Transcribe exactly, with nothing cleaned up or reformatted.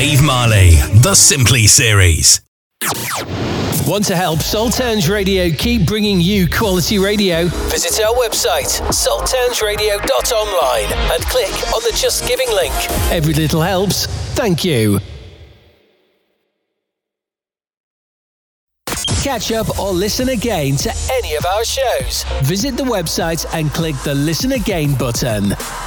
Dave Marley, The Simply Series. Want to help Salterns Radio keep bringing you quality radio? Visit our website, salterns radio dot online, and click on the Just Giving link. Every little helps. Thank you. Catch up or listen again to any of our shows. Visit the website and click the Listen Again button.